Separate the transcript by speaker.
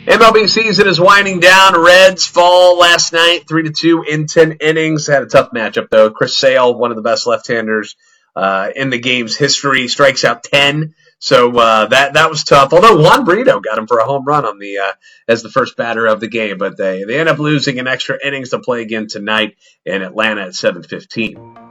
Speaker 1: MLB season is winding down. Reds fall last night, 3-2 in 10 innings. Had a tough matchup though. Chris Sale, one of the best left-handers in the game's history, strikes out 10. So that was tough. Although Juan Brito got him for a home run on the as the first batter of the game, but they end up losing in extra innings to play again tonight in Atlanta at 7:15.